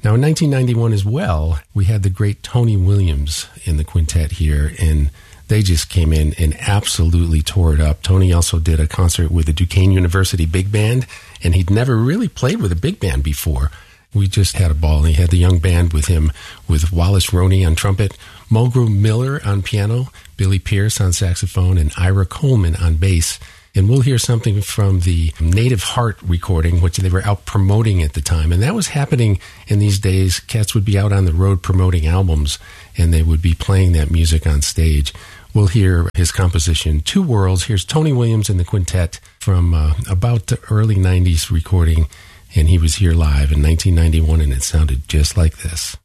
Now, in 1991 as well, we had the great Tony Williams in the quintet here, and they just came in and absolutely tore it up. Tony also did a concert with the Duquesne University Big Band, and he'd never really played with a big band before. We just had a ball. He had the young band with him, with Wallace Roney on trumpet, Mulgrew Miller on piano, Billy Pierce on saxophone, and Ira Coleman on bass. And we'll hear something from the Native Heart recording, which they were out promoting at the time. And that was happening in these days. Cats would be out on the road promoting albums, and they would be playing that music on stage. We'll hear his composition, Two Worlds. Here's Tony Williams and the quintet from about the early 90s recording. And he was here live in 1991, and it sounded just like this.